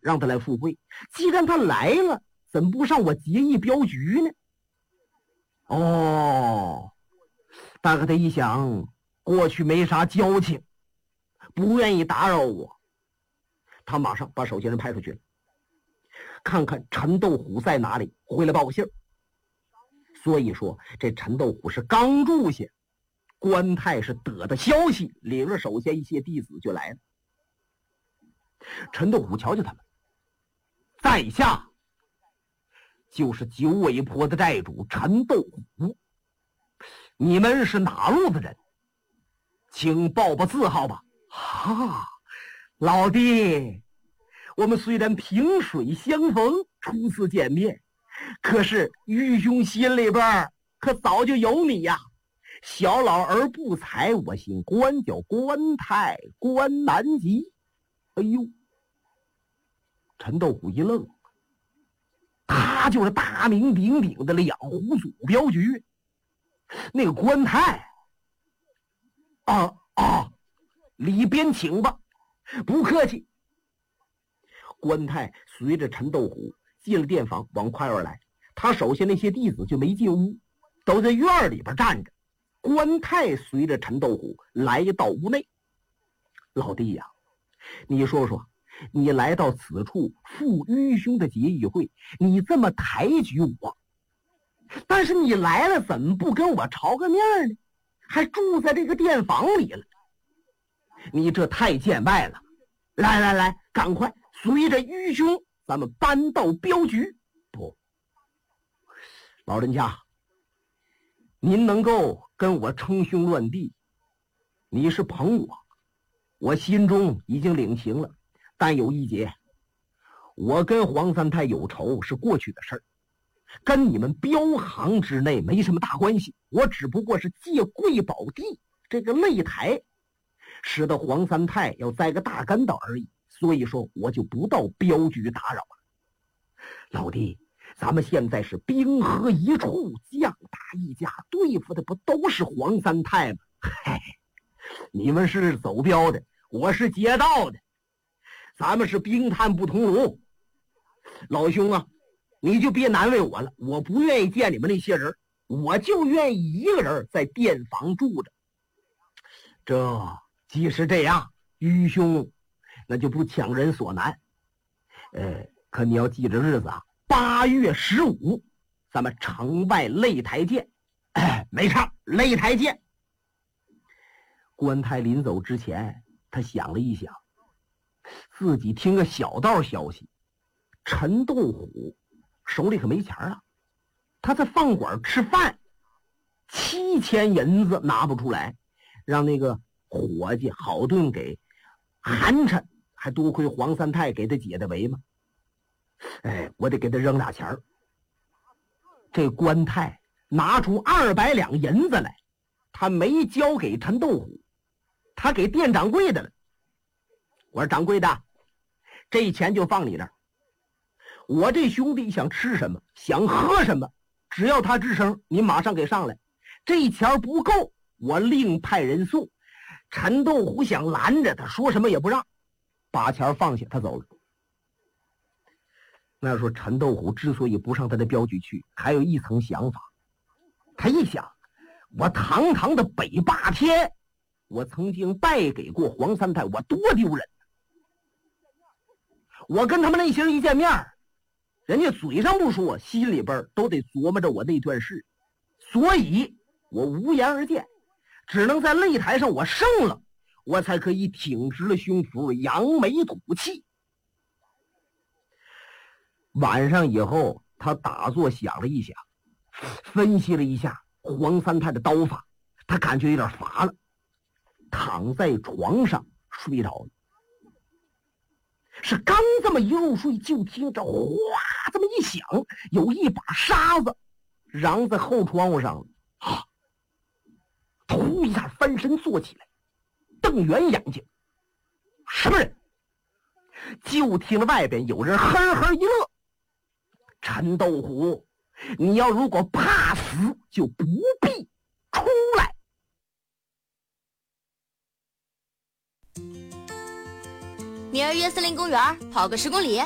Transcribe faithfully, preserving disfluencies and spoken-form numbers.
让他来富贵。既然他来了，怎不上我结义镖局呢？哦，大哥他一想，过去没啥交情，不愿意打扰我，他马上把守信人派出去了，看看陈斗虎在哪里，回来报个信儿。所以说这陈斗虎是刚住下，关太是得的消息，领着手下一些弟子就来了。陈斗虎瞧瞧他们，在下就是九尾坡的寨主陈斗虎，你们是哪路的人？请报报字号吧。哈、啊，老弟，我们虽然萍水相逢，初次见面，可是愚兄心里边可早就有你呀。小老儿不才，我姓关，叫关太，关南极。哎呦，陈斗虎一愣，他就是大名鼎鼎的两湖祖镖局那个关太。啊啊，里边请吧，不客气。关太随着陈斗虎进了殿房，往快院来。他手下那些弟子就没进屋，都在院里边站着。关太随着陈斗虎来到屋内。老弟呀，你说说，你来到此处赴愚兄的结义会，你这么抬举我，但是你来了怎么不跟我朝个面呢？还住在这个殿房里了，你这太见外了。来来来，赶快随着愚兄咱们搬到镖局。不，老人家，您能够跟我称兄论弟，你是捧我，我心中已经领情了。但有一节，我跟黄三太有仇是过去的事儿，跟你们镖行之内没什么大关系。我只不过是借贵宝地这个擂台，使得黄三太要栽个大跟头而已，所以说我就不到镖局打扰了。老弟，咱们现在是兵合一处，将打一家，对付的不都是黄三太吗？嘿，你们是走镖的，我是劫道的，咱们是兵炭不同炉。老兄啊，你就别难为我了，我不愿意见你们那些人，我就愿意一个人在店房住着。这既是这样，愚兄那就不强人所难。呃，可你要记着日子啊，八月十五，咱们城外擂台见。哎，没差，擂台见。关太临走之前，他想了一想，自己听个小道消息，陈斗虎手里可没钱啊，他在饭馆吃饭，七千银子拿不出来，让那个伙计好顿给寒碜，还多亏黄三太给他解的围嘛。哎，我得给他扔俩钱儿。这关太拿出二百两银子来，他没交给陈斗虎，他给店掌柜的了。我说掌柜的，这钱就放你这儿，我这兄弟想吃什么想喝什么，只要他吱声，你马上给上来。这钱不够，我另派人送。陈斗虎想拦着他，说什么也不让，把钱放下，他走了。那时候陈斗虎之所以不上他的镖局去，还有一层想法。他一想，我堂堂的北霸天，我曾经败给过黄三太，我多丢人。我跟他们那些人一见面，人家嘴上不说，心里边都得琢磨着我那段事，所以我无言而见，只能在擂台上我胜了，我才可以挺直了胸脯，扬眉吐气。晚上以后，他打坐想了一想，分析了一下黄三太的刀法，他感觉有点乏了，躺在床上睡着了。是刚这么一入睡，就听着哗这么一响，有一把沙子嚷在后窗户上了。啊！突一下翻身坐起来，瞪圆眼睛，什么人？就听了外边有人呵呵一乐。陈斗虎，你要如果怕死，就不必出来。 明儿约森林公园跑个十公里。